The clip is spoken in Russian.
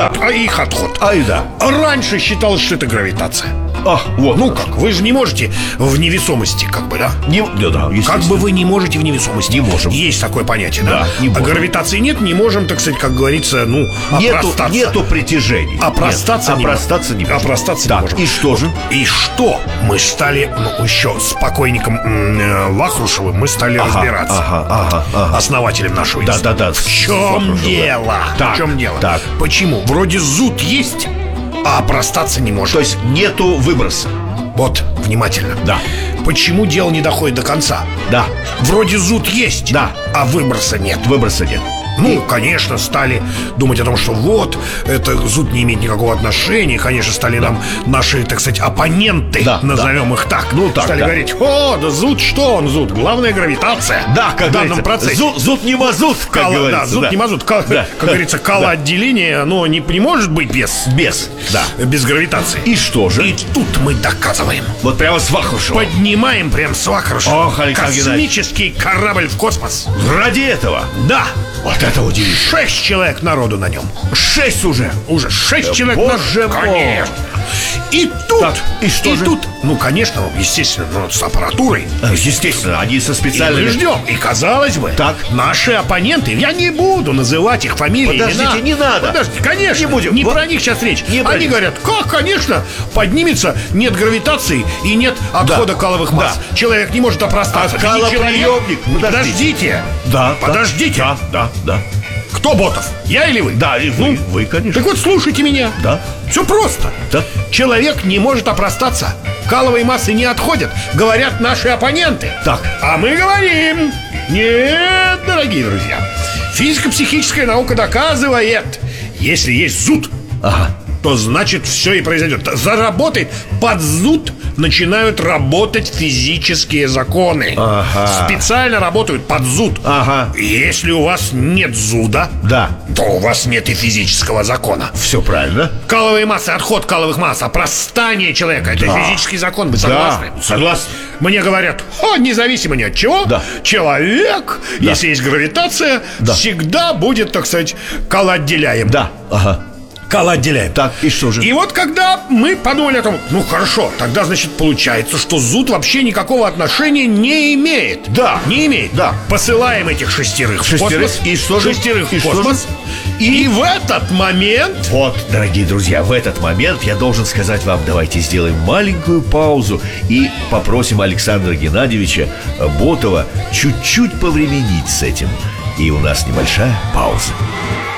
Да. А их отход. Ай да. Раньше считалось, что это гравитация. Вот. Ну как, вы же не можете в невесомости, как бы, да? Да, Как бы вы не можете в невесомости. Не можем. Есть такое понятие, да? не А можем. гравитации нет, не можем, так сказать, как говорится, ну, опростаться. Нету притяжения. Опростаться не можем. Опростаться не можем. И что же? И что? Мы стали, еще с покойником Вахрушевым мы стали разбираться. Основателем нашего института. Да. В чем дело? Так, в чем дело? так. Почему? Вроде зуд есть, а опростаться не можем. То есть нету выброса. Вот, внимательно. Да. Почему дело не доходит до конца? Да. Вроде зуд есть, Да. а выброса нет. Выброса нет. Ну, конечно, стали думать о том, что вот, это зуд не имеет никакого отношения. Конечно, стали нам наши, так сказать, оппоненты, назовем их так. Ну, так, стали говорить: о, да зуд, что он зуд? Главное гравитация. Да, как в данном процессе. Зуд не мазут, как говорится. Да, зуд не мазут. Как говорится, калоотделение, оно не может быть без гравитации. И что же? И тут мы доказываем. Вот прямо с Вахрушевым. Поднимаем прям с Вахрушевым космический корабль в космос. Ради этого? Да. Вот это удивительно. 6 человек народу на нем. 6 уже? Уже 6 человек. Боже мой. Конечно. И тут, так, и что же? Тут, ну, конечно, естественно, с аппаратурой. Естественно, они со И специальными... мы ждем. И казалось бы, так. наши оппоненты, я не буду называть их фамилии. Подождите, не надо. Подождите, конечно, не будем. Не про них сейчас речь. Они говорят: как, конечно, поднимется, нет гравитации и нет отхода каловых масс. Человек не может опростаться. Калоприемник. Подождите. Подождите. Да. Кто Ботов? Я или вы? Да, и вы, конечно. Так вот, слушайте меня. Да. Все просто. Да. Человек не может опростаться. Каловые массы не отходят, говорят наши оппоненты. Так. А мы говорим: нет, дорогие друзья, физико-психическая наука доказывает, если есть зуд, то значит все и произойдет. Заработает под зуд, начинают работать физические законы. Специально работают под зуд. Если у вас нет зуда, то у вас нет и физического закона. Все правильно. Каловые массы, отход каловых масс, опростание человека — это физический закон. Вы согласны? Согласен. Мне говорят: независимо ни от чего, человек, если есть гравитация, всегда будет, так сказать, калоотделяем. Калоотделяем. Так, и что же? И вот когда мы подумали о том, ну хорошо, тогда, значит, получается, что зуд вообще никакого отношения не имеет. Не имеет. Посылаем этих шестерых в космос. И что же? Шестерых в космос. И в этот момент... Вот, дорогие друзья, в этот момент я должен сказать вам: давайте сделаем маленькую паузу и попросим Александра Геннадьевича Ботова чуть-чуть повременить с этим. И у нас небольшая пауза.